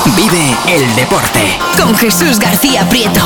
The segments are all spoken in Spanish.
Vive el deporte con Jesús García Prieto.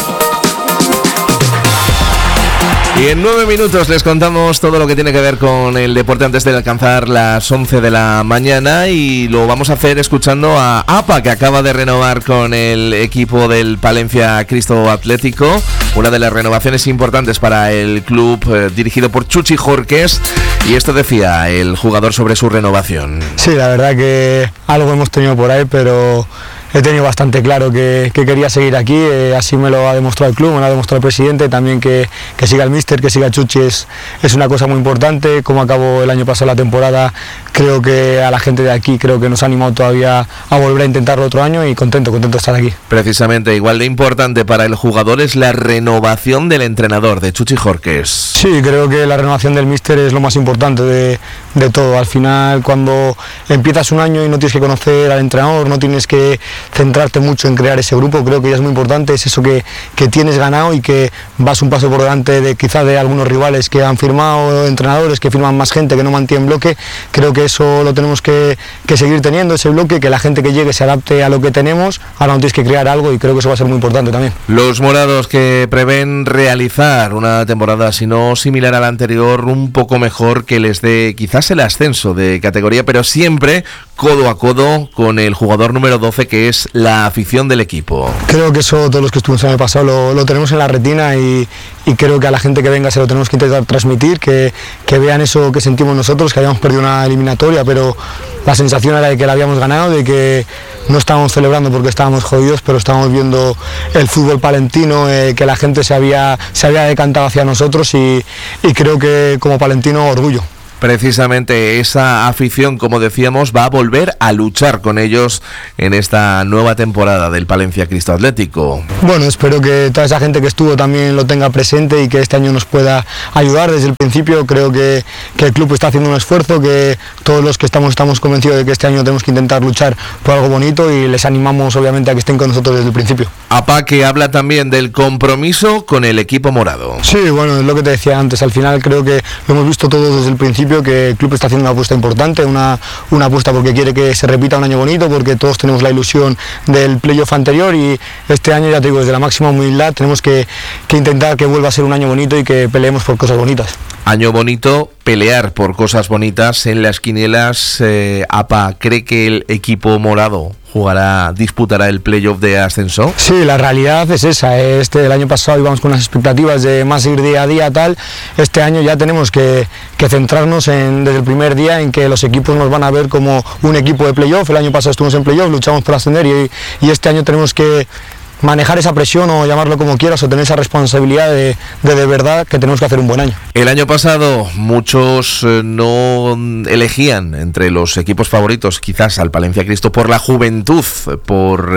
Y en 9 minutos les contamos todo lo que tiene que ver con el deporte antes de alcanzar las 11 de la mañana, y lo vamos a hacer escuchando a APA, que acaba de renovar con el equipo del Palencia Cristo Atlético, una de las renovaciones importantes para el club dirigido por Chuchi Jorques, y esto decía el jugador sobre su renovación. Sí, la verdad que algo hemos tenido por ahí, pero he tenido bastante claro que quería seguir aquí, así me lo ha demostrado el club, me lo ha demostrado el presidente, también que siga el míster, que siga Chuchi es una cosa muy importante. Como acabó el año pasado la temporada, creo que a la gente de aquí creo que nos ha animado todavía a volver a intentarlo otro año, y contento de estar aquí. Precisamente, igual de importante para el jugador es la renovación del entrenador, de Chuchi Jorques. Sí, creo que la renovación del míster es lo más importante de todo. Al final, cuando empiezas un año y no tienes que conocer al entrenador, no tienes que centrarte mucho en crear ese grupo, creo que ya es muy importante, es eso que tienes ganado y que vas un paso por delante de quizás de algunos rivales que han firmado entrenadores, que firman más gente, que no mantienen bloque. Creo que eso lo tenemos que seguir teniendo, ese bloque, que la gente que llegue se adapte a lo que tenemos. Ahora no tienes que crear algo, y creo que eso va a ser muy importante también. Los morados, que prevén realizar una temporada, si no similar a la anterior, un poco mejor, que les dé quizás el ascenso de categoría, pero siempre codo a codo con el jugador número 12, que es la afición del equipo. Creo que eso todos los que estuvimos el año pasado lo tenemos en la retina, y creo que a la gente que venga se lo tenemos que intentar transmitir, que vean eso que sentimos nosotros, que habíamos perdido una eliminatoria, pero la sensación era de que la habíamos ganado, de que no estábamos celebrando porque estábamos jodidos, pero estábamos viendo el fútbol palentino, que la gente se había decantado hacia nosotros, y creo que como palentino orgullo. Precisamente esa afición, como decíamos, va a volver a luchar con ellos en esta nueva temporada del Palencia Cristo Atlético. Bueno, espero que toda esa gente que estuvo también lo tenga presente, y que este año nos pueda ayudar desde el principio. Creo que el club está haciendo un esfuerzo, que todos los que estamos convencidos de que este año tenemos que intentar luchar por algo bonito, y les animamos obviamente a que estén con nosotros desde el principio. APA, que habla también del compromiso con el equipo morado. Sí, bueno, es lo que te decía antes, al final creo que lo hemos visto todos desde el principio, que el club está haciendo una apuesta importante, una apuesta porque quiere que se repita un año bonito, porque todos tenemos la ilusión del playoff anterior, y este año, ya te digo, desde la máxima humildad tenemos que intentar que vuelva a ser un año bonito y que peleemos por cosas bonitas. Año bonito, pelear por cosas bonitas en las quinielas. APA, ¿cree que el equipo morado disputará el playoff de ascenso? Sí, la realidad es esa. El año pasado íbamos con unas expectativas de más ir día a día, tal. Este año ya tenemos que centrarnos desde el primer día en que los equipos nos van a ver como un equipo de playoff. El año pasado estuvimos en playoff, luchamos por ascender, y este año tenemos que manejar esa presión, o llamarlo como quieras, o tener esa responsabilidad de verdad, que tenemos que hacer un buen año. El año pasado muchos no elegían entre los equipos favoritos quizás al Palencia Cristo por la juventud, por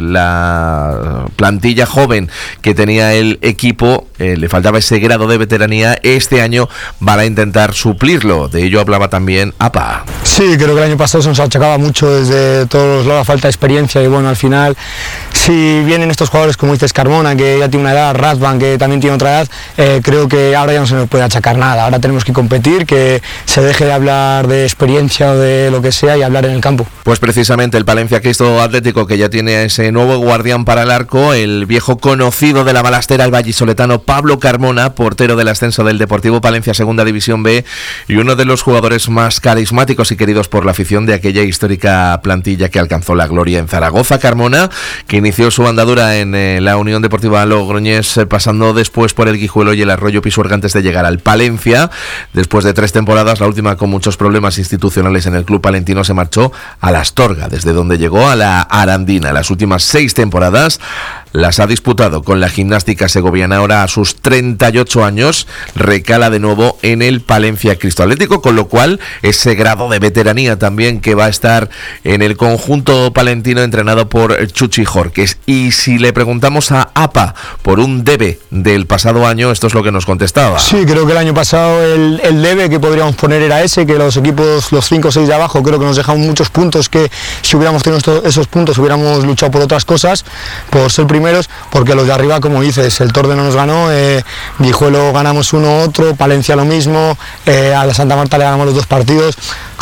la plantilla joven que tenía el equipo, le faltaba ese grado de veteranía. Este año van a intentar suplirlo, de ello hablaba también APA. Sí, creo que el año pasado se nos achacaba mucho desde todos los lados la falta de experiencia, y bueno, al final, si vienen estos jugadores como dices, Carmona, que ya tiene una edad, Razvan, que también tiene otra edad, creo que ahora ya no se nos puede achacar nada. Ahora tenemos que competir, que se deje de hablar de experiencia o de lo que sea, y hablar en el campo. Pues precisamente el Palencia Cristo Atlético, que ya tiene a ese nuevo guardián para el arco, el viejo conocido de la balastera, el vallisoletano Pablo Carmona, portero del ascenso del Deportivo Palencia Segunda División B, y uno de los jugadores más carismáticos y queridos por la afición de aquella histórica plantilla que alcanzó la gloria en Zaragoza. Carmona, que inició su andadura en la Unión Deportiva Logroñés, pasando después por el Guijuelo y el Arroyo Pisuerga antes de llegar al Palencia. Después de 3 temporadas, la última con muchos problemas institucionales en el club palentino, se marchó a la Astorga, desde donde llegó a la Arandina. Las últimas 6 temporadas las ha disputado con la Gimnástica Segoviana. Ahora, a sus 38 años, recala de nuevo en el Palencia Cristo Atlético, con lo cual ese grado de veteranía también que va a estar en el conjunto palentino entrenado por Chuchi Jorques. Y si le preguntamos a APA por un debe del pasado año, esto es lo que nos contestaba. Sí, creo que el año pasado el debe que podríamos poner era ese, que los equipos, los 5 o 6 de abajo, creo que nos dejaron muchos puntos, que si hubiéramos tenido esos puntos hubiéramos luchado por otras cosas, por ser primeros, porque los de arriba, como dices, el Torde no nos ganó, Guijuelo ganamos uno otro, Palencia lo mismo, a la Santa Marta le ganamos los 2 partidos,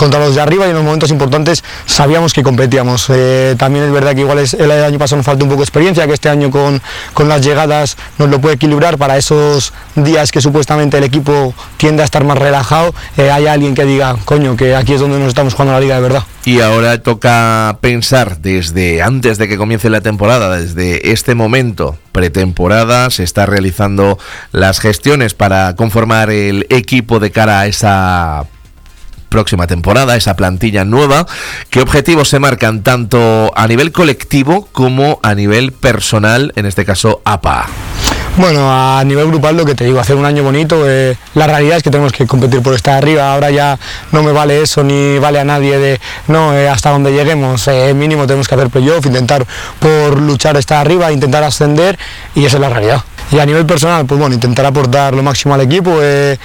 contra los de arriba y en los momentos importantes sabíamos que competíamos. También es verdad que igual el año pasado nos falta un poco de experiencia, que este año con las llegadas nos lo puede equilibrar para esos días que supuestamente el equipo tiende a estar más relajado, hay alguien que diga, coño, que aquí es donde nos estamos jugando la liga de verdad. Y ahora toca pensar desde antes de que comience la temporada, desde este momento, pretemporada, se está realizando las gestiones para conformar el equipo de cara a esa próxima temporada, esa plantilla nueva. ¿Qué objetivos se marcan tanto a nivel colectivo como a nivel personal, en este caso APA? Bueno, a nivel grupal lo que te digo, hacer un año bonito, la realidad es que tenemos que competir por estar arriba, ahora ya no me vale eso ni vale a nadie hasta donde lleguemos, mínimo tenemos que hacer playoff, intentar por luchar estar arriba, intentar ascender y esa es la realidad. Y a nivel personal, pues bueno, intentar aportar lo máximo al equipo,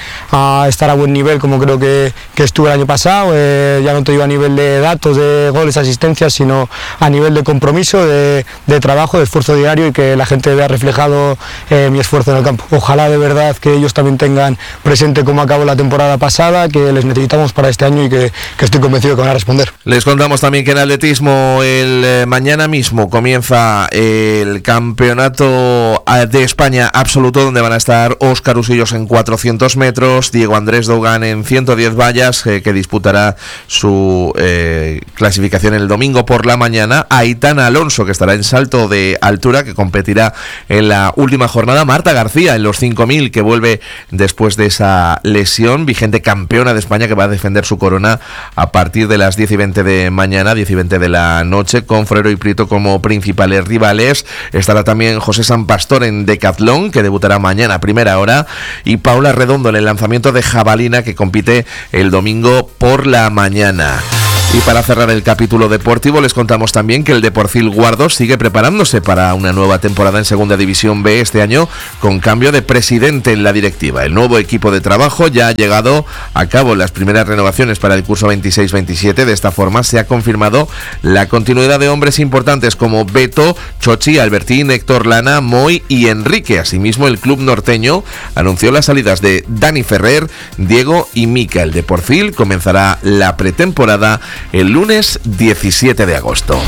a estar a buen nivel como creo que estuve el año pasado, ya no te digo a nivel de datos, de goles, asistencias, sino a nivel de compromiso, de trabajo, de esfuerzo diario y que la gente vea reflejado mi esfuerzo en el campo. Ojalá de verdad que ellos también tengan presente cómo acabó la temporada pasada, que les necesitamos para este año y que estoy convencido que van a responder. Les contamos también que en atletismo mañana mismo comienza el campeonato de España absoluto, donde van a estar Óscar Usillos en 400 metros, Diego Andrés Dogan en 110 vallas, que disputará su clasificación el domingo por la mañana, Aitana Alonso, que estará en salto de altura, que competirá en la última jornada, Marta García en los 5000, que vuelve después de esa lesión, vigente campeona de España, que va a defender su corona a partir de las 10 y 20 de mañana, 10 y 20 de la noche, con Forero y Prieto como principales rivales. Estará también José San Pastor en decatlón, que debutará mañana a primera hora, y Paula Redondo en el lanzamiento de jabalina, que compite el domingo por la mañana. Y para cerrar el capítulo deportivo les contamos también que el Deporcil Guardos sigue preparándose para una nueva temporada en Segunda División B este año, con cambio de presidente en la directiva. El nuevo equipo de trabajo ya ha llegado a cabo las primeras renovaciones para el curso 26-27. De esta forma se ha confirmado la continuidad de hombres importantes como Beto, Chochi, Albertín, Héctor Lana, Moy y Enrique. Asimismo, el club norteño anunció las salidas de Dani Ferrer, Diego y Mica. El Deporcil comenzará la pretemporada el lunes 17 de agosto.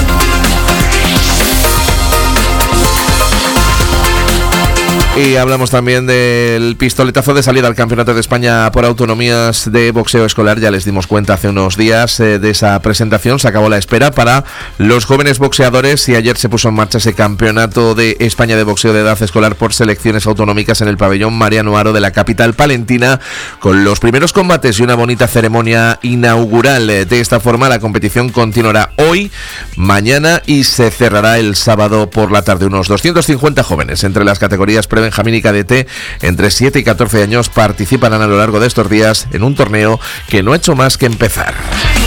Y hablamos también del pistoletazo de salida al Campeonato de España por autonomías de boxeo escolar. Ya les dimos cuenta hace unos días de esa presentación. Se acabó la espera para los jóvenes boxeadores y ayer se puso en marcha ese Campeonato de España de boxeo de edad escolar por selecciones autonómicas en el pabellón Mariano Haro de la capital palentina, con los primeros combates y una bonita ceremonia inaugural. De esta forma la competición continuará hoy, mañana y se cerrará el sábado por la tarde. Unos 250 jóvenes entre las categorías Benjamín y cadete entre 7 y 14 años participarán a lo largo de estos días en un torneo que no ha hecho más que empezar.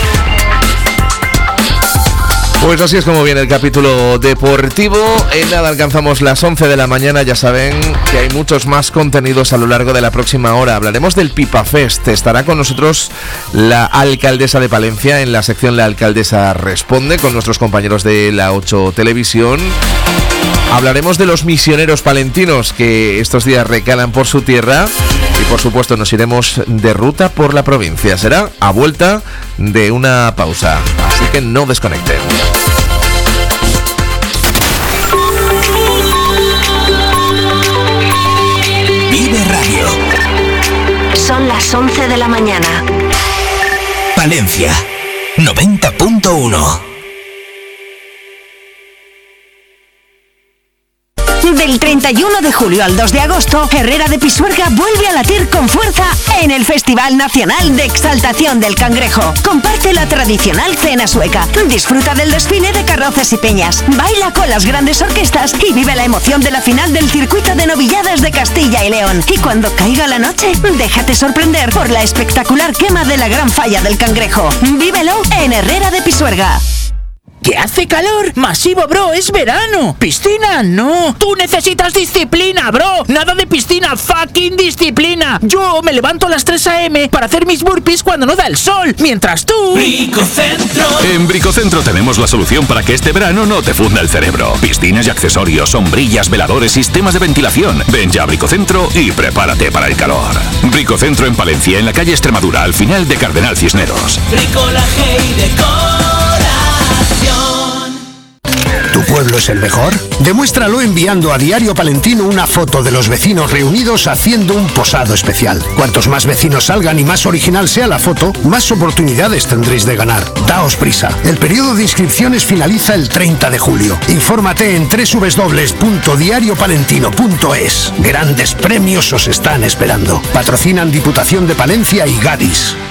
Pues así es como viene el capítulo deportivo. En nada alcanzamos las 11 de la mañana. Ya saben que hay muchos más contenidos a lo largo de la próxima hora. Hablaremos del Pipa Fest. Estará con nosotros la alcaldesa de Palencia en la sección La Alcaldesa Responde, con nuestros compañeros de La 8 Televisión. Hablaremos de los misioneros palentinos que estos días recalan por su tierra y por supuesto nos iremos de ruta por la provincia. Será a vuelta de una pausa, así que no desconecten. Vive Radio. Son las 11 de la mañana. Palencia 90.1. Del 31 de julio al 2 de agosto, Herrera de Pisuerga vuelve a latir con fuerza en el Festival Nacional de Exaltación del Cangrejo. Comparte la tradicional cena sueca, disfruta del desfile de carrozas y peñas, baila con las grandes orquestas y vive la emoción de la final del circuito de novilladas de Castilla y León. Y cuando caiga la noche, déjate sorprender por la espectacular quema de la Gran Falla del Cangrejo. Vívelo en Herrera de Pisuerga. ¿Que hace calor? Masivo, bro, es verano. Piscina, no. Tú necesitas disciplina, bro. Nada de piscina, fucking disciplina. Yo me levanto a las 3 a.m. para hacer mis burpees cuando no da el sol, mientras tú... Bricocentro. En Bricocentro tenemos la solución para que este verano no te funda el cerebro. Piscinas y accesorios, sombrillas, veladores, sistemas de ventilación. Ven ya a Bricocentro y prepárate para el calor. Bricocentro en Palencia, en la calle Extremadura, al final de Cardenal Cisneros. Bricolaje y decoración. ¿Tu pueblo es el mejor? Demuéstralo enviando a Diario Palentino una foto de los vecinos reunidos haciendo un posado especial. Cuantos más vecinos salgan y más original sea la foto, más oportunidades tendréis de ganar. Daos prisa. El periodo de inscripciones finaliza el 30 de julio. Infórmate en www.diariopalentino.es. Grandes premios os están esperando. Patrocinan Diputación de Palencia y Gadis.